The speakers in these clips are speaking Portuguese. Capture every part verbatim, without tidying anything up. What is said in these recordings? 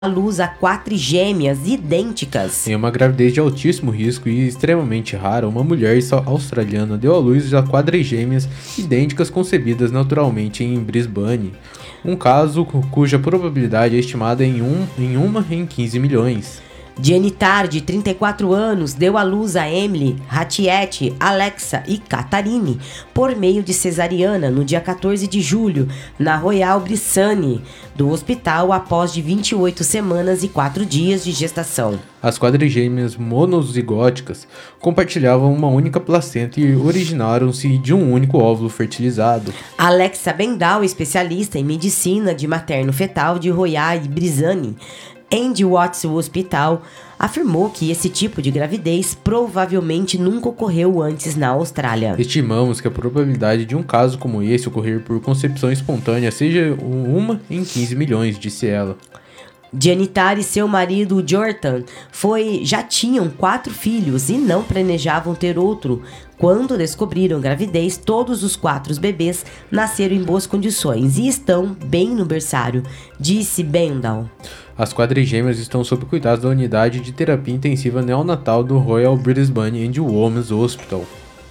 à luz a quatrigêmeas idênticas. Em uma gravidez de altíssimo risco e extremamente rara, uma mulher australiana deu à luz a quadrigêmeas idênticas concebidas naturalmente em Brisbane. Um caso cuja probabilidade é estimada em, um, em uma em quinze milhões. Janitar, de trinta e quatro anos, deu à luz a Emily, Ratiette, Alexa e Catarine por meio de cesariana no dia quatorze de julho, na Royal Brisbane, do hospital após de vinte e oito semanas e quatro dias de gestação. As quadrigêmeas monozigóticas compartilhavam uma única placenta e originaram-se de um único óvulo fertilizado. Alexa Bendal, especialista em medicina de materno-fetal de Royal Brisbane, Andy Watts Hospital, afirmou que esse tipo de gravidez provavelmente nunca ocorreu antes na Austrália. Estimamos que a probabilidade de um caso como esse ocorrer por concepção espontânea seja uma em quinze milhões, disse ela. Janitar e seu marido Jordan foi, já tinham quatro filhos e não planejavam ter outro. Quando descobriram gravidez, todos os quatro bebês nasceram em boas condições e estão bem no berçário, disse Bendal. As quadrigêmeas estão sob cuidado da unidade de terapia intensiva neonatal do Royal Brisbane and Women's Hospital.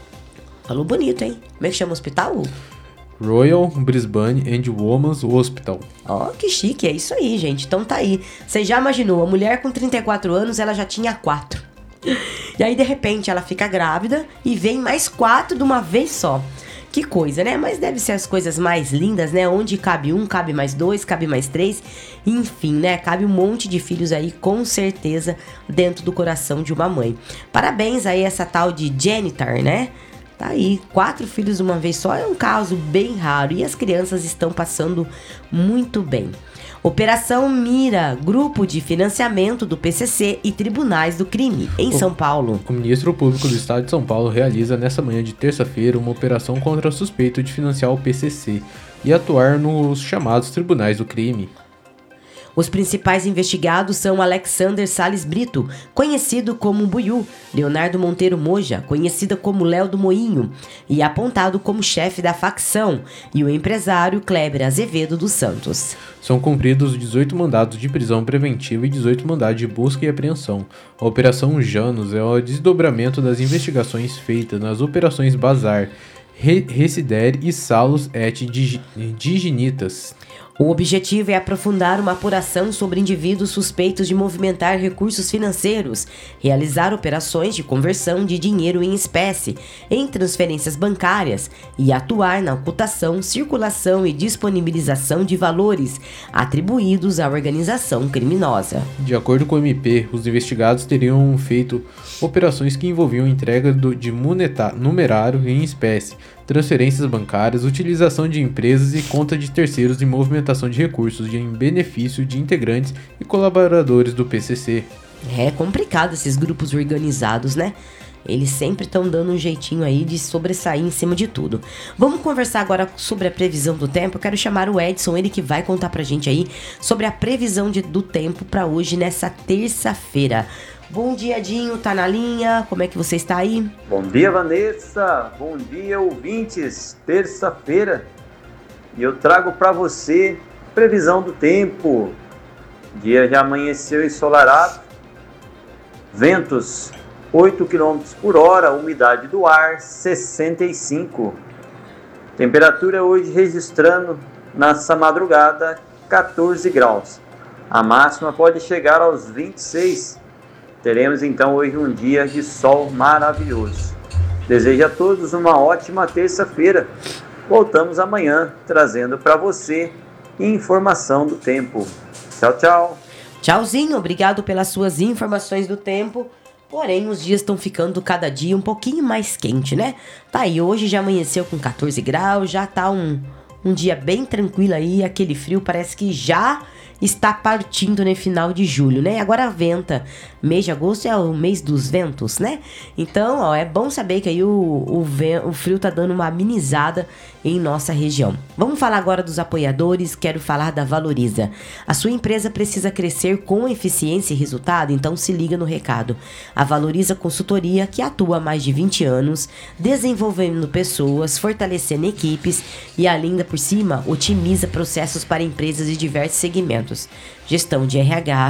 Falou bonito, hein? Como é que chama o hospital? Royal Brisbane and Women's Hospital. Ó, oh, que chique, é isso aí, gente. Então tá aí. Você já imaginou, a mulher com trinta e quatro anos, ela já tinha quatro. E aí, de repente, ela fica grávida e vem mais quatro de uma vez só. Que coisa, né? Mas deve ser as coisas mais lindas, né? Onde cabe um, cabe mais dois, cabe mais três. Enfim, né? Cabe um monte de filhos aí, com certeza, dentro do coração de uma mãe. Parabéns aí a essa tal de Janitar, né? Tá aí, quatro filhos de uma vez só é um caso bem raro e as crianças estão passando muito bem. Operação Mira, grupo de financiamento do P C C e tribunais do crime, em o, São Paulo. O Ministério Público do Estado de São Paulo realiza nessa manhã de terça-feira uma operação contra o suspeito de financiar o P C C e atuar nos chamados tribunais do crime. Os principais investigados são Alexander Salles Brito, conhecido como Buiú, Leonardo Monteiro Moja, conhecida como Léo do Moinho, e apontado como chefe da facção, e o empresário Kleber Azevedo dos Santos. São cumpridos dezoito mandados de prisão preventiva e dezoito mandados de busca e apreensão. A Operação Janus é o desdobramento das investigações feitas nas operações Bazar, Re- Resider e Salus et Dignitas. O objetivo é aprofundar uma apuração sobre indivíduos suspeitos de movimentar recursos financeiros, realizar operações de conversão de dinheiro em espécie, em transferências bancárias e atuar na ocultação, circulação e disponibilização de valores atribuídos à organização criminosa. De acordo com o M P, os investigados teriam feito operações que envolviam entrega do, de moneta, numerário em espécie, transferências bancárias, utilização de empresas e conta de terceiros e movimentação de recursos em benefício de integrantes e colaboradores do P C C. É complicado esses grupos organizados, né? Eles sempre estão dando um jeitinho aí de sobressair em cima de tudo. Vamos conversar agora sobre a previsão do tempo. Eu quero chamar o Edson, ele que vai contar pra gente aí sobre a previsão de, do tempo pra hoje, nessa terça-feira. Bom dia, Dinho, tá na linha? Como é que você está aí? Bom dia, Vanessa. Bom dia, ouvintes. Terça-feira. E eu trago para você previsão do tempo. O dia já amanheceu ensolarado. Ventos oito quilômetros por hora, umidade do ar sessenta e cinco. Temperatura hoje registrando nessa madrugada quatorze graus. A máxima pode chegar aos vinte e seis. Teremos então hoje um dia de sol maravilhoso. Desejo a todos uma ótima terça-feira. Voltamos amanhã trazendo para você informação do tempo. Tchau, tchau. Tchauzinho, obrigado pelas suas informações do tempo. Porém, os dias estão ficando cada dia um pouquinho mais quente, né? Tá aí, hoje já amanheceu com quatorze graus, já tá um, um dia bem tranquilo aí, aquele frio parece que já está partindo no final de julho, né? Agora venta, mês de agosto é o mês dos ventos, né? Então, ó, é bom saber que aí o, o, o frio tá dando uma amenizada em nossa região. Vamos falar agora dos apoiadores, quero falar da Valoriza. A sua empresa precisa crescer com eficiência e resultado, então se liga no recado. A Valoriza Consultoria, que atua há mais de vinte anos, desenvolvendo pessoas, fortalecendo equipes e ainda por cima, otimiza processos para empresas de diversos segmentos. assuntos: gestão de R H,